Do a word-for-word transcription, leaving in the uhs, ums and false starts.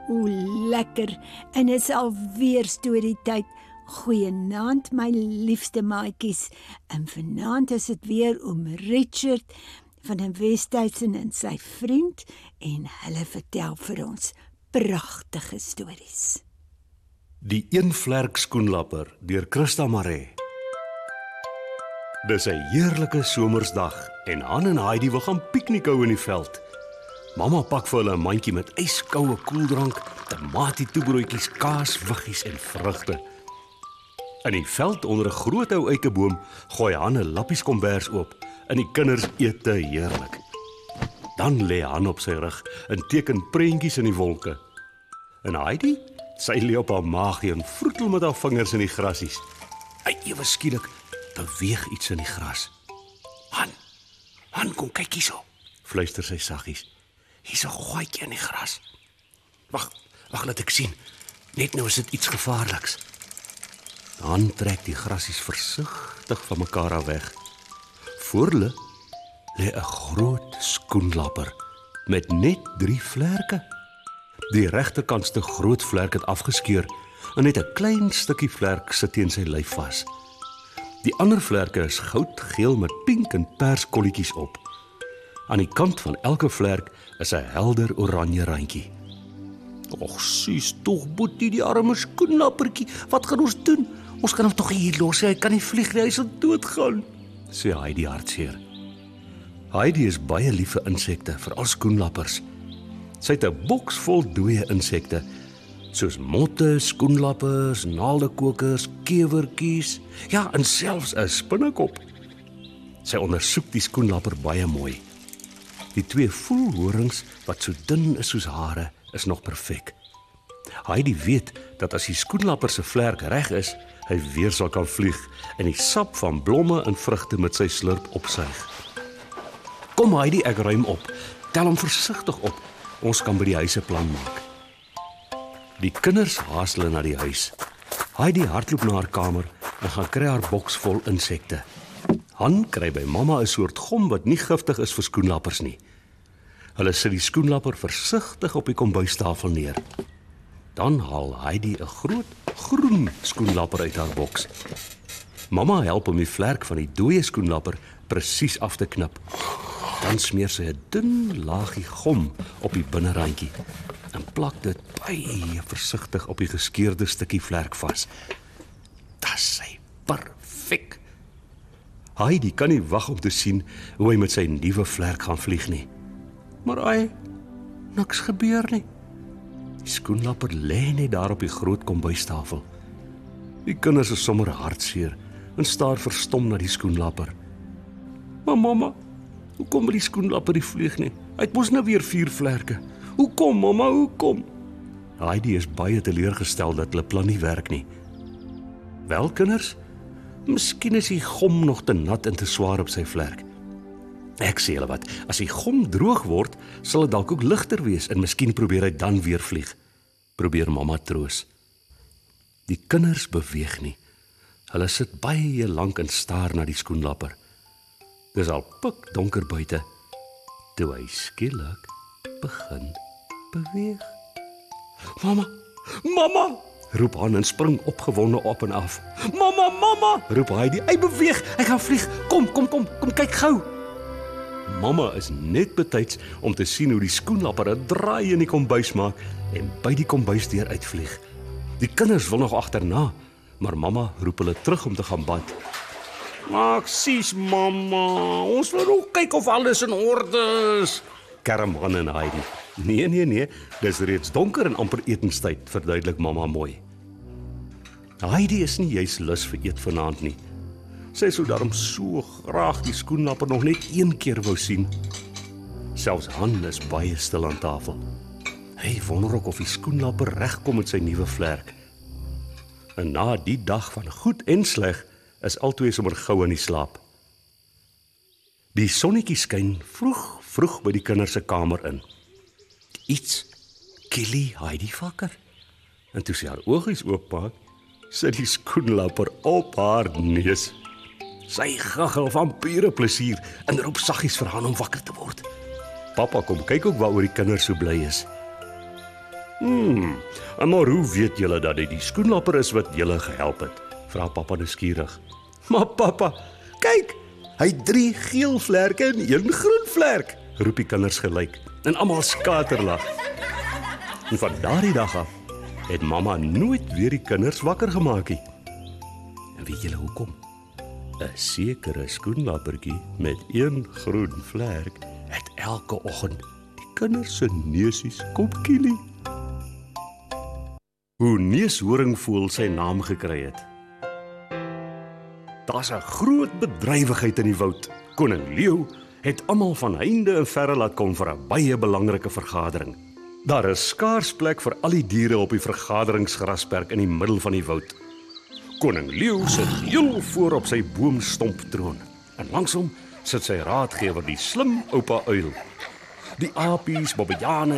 O, lekker, en is alweer storietyd. Goeienaand, my liefste maatjies. En vanaand is dit weer oom Richard van die Westhuizen en sy vriend, en hulle vertel vir ons pragtige stories. Die een vlerk skoenlapper deur Christa Maree. Dis 'n heerlike somersdag en Han en Heidi wil gaan piknik hou in die veld. Mamma pak vir hulle 'n mandjie met yskoue koeldrank, tamatie-toebroodjies, kaas, wiggies en vrugte. In die veld onder 'n groot ou eikeboom gooi Han 'n lappies kombers oop en die kinders eet te heerlik. Dan lê Han op sy rug en teken prentjies in die wolke. En Heidi, sy lê op haar maagie en vroetel met haar vingers in die grasies. Hy ewe skielik beweeg iets in die gras. Han, Han, kom kyk hierso, fluister sy saggies. Hier's 'n gooitjie in die gras. Wag, wag laat ek sien. Net nou is dit iets gevaarliks. Han trek die grasies versigtig van mekaar af weg. Voor hulle lê 'n groot skoenlapper met net drie vlerke. Die regterkantste groot vlerk het afgeskeur en net 'n klein stukkie vlerk sit teen sy lyf vas. Die ander vlerke is goudgeel met pink en pers kolletjies op. Aan die kant van elke vlerk is 'n helder oranje randjie. Och, sis, tog boetie, die arme skoenlappertjie. Wat gaan ons doen? Ons kan hom tog hier los, hy kan nie vlieg nie, hy sal doodgaan, sê Heidi hartseer. Heidi is baie lief vir insekte, veral skoenlappers. Sy het 'n boks vol dooie insekte, soos motte, skoenlappers, naaldekokers, kewertjies, ja, en selfs 'n spinnekop. Sy ondersoek die skoenlapper baie mooi. Die twee voelhorings wat so dun is soos hare, is nog perfek. Heidi weet dat as die skoenlapper se vlerk reg is, hy weer sal kan vlieg en die sap van blomme en vrugte met sy slurp opsuig. Kom Heidi, ek ruim op. Tel hom versigtig op. Ons kan by die huise plan maak. Die kinders haas hulle na die huis. Heidi hardloop na haar kamer en gaan kry haar boks vol insekte. Han kry by mamma 'n soort gom wat nie giftig is vir skoenlappers nie. Hulle sit die skoenlapper versigtig op die kombuistafel neer. Dan haal Heidi 'n groot groen skoenlapper uit haar boks. Mamma help om die vlerk van die dooie skoenlapper presies af te knip. Dan smeer sy 'n dun laagie gom op die binnerandjie en plak dit baie versigtig op die geskeurde stukkie vlerk vas. Dis sy perfek. Heidi kan nie wag om te sien hoe hy met sy nuwe vlerk gaan vlieg nie. Maar ai, niks gebeur nie. Die skoenlapper lê net daar op die groot kombuistafel. Die kinders is sommer hartseer en staar verstom na die skoenlapper. Maar mamma, hoekom wil die skoenlapper nie vlieg nie? Hy het mos nou weer vier vlerke. Hoekom, mamma, hoekom? Heidi is baie teleurgestel dat hulle plan nie werk nie. Wel, kinders, miskien is die gom nog te nat en te swaar op sy vlerk. Ek sê julle wat, as die gom droog word, sal dit dalk ook ligter wees en miskien probeer hy dan weer vlieg. Probeer mamma troos. Die kinders beweeg nie. Hulle sit baie lank en staar na die skoenlapper. Dis al pik donker buite, toe hy skielik begin beweeg. Mamma, mamma, roep Han en spring opgewonde op en af. Mamma, mamma, roep Heidi, hy beweeg, hy gaan vlieg, kom, kom, kom, kom kyk gou. Mamma is net betyds om te sien hoe die skoenlapper 'n draai in die kombuis maak en by die kombuisdeur uitvlieg. Die kinders wil nog agterna, maar mamma roep hulle terug om te gaan bad. Maar sis mamma, ons wil ook kyk of alles in orde is, kerm Han en Heidi. Nee, nee, nee, dis reeds donker en amper etenstyd, verduidelik mamma mooi. Heidi is nie juis lus vir eet vanaand nie. Sy sou daarom so graag die skoenlapper nog net een keer wou sien. Selfs Han is baie stil aan tafel. Hy wonder ook of die skoenlapper regkom met sy nuwe vlerk. En na die dag van goed en sleg, is albei sommer gou in die slaap. Die sonnetjie skyn vroeg, vroeg by die kinders se kamer in. Iets killie Heidi wakker. En toe sy haar oogies oopmaak, sit die skoenlapper op haar neus. Sy gaggel van pure plesier en roep saggies vir Han om wakker te word. Papa kom kyk ook waaroor die kinders so bly is. Hmm, maar hoe weet julle dat dit die skoenlapper is wat julle gehelp het? Vra pappa nuuskierig. Maar pappa, kyk, hy het drie geel vlerke en een groen vlerk, roep die kinders gelyk en almal skaterlag. En van daardie dag af het mamma nooit weer die kinders wakker gemaak nie. En weet julle hoekom? 'n Sekere skoenlappertjie met een groen vlerk het elke oggend die kinders se neusies kom kielie. Hoe neushoringvoël sy naam gekry het. Daar's 'n groot bedrywigheid in die woud. Koning Leeu het almal van heinde en verre laat kom vir 'n baie belangrike vergadering. Daar is skaars plek vir al die diere op die vergaderingsgrasperk in die middel van die woud. Koning Leeu sit heel voor op sy boomstomptroon en langs hom sit sy raadgewer, die slim oupa uil. Die apies, bobbejane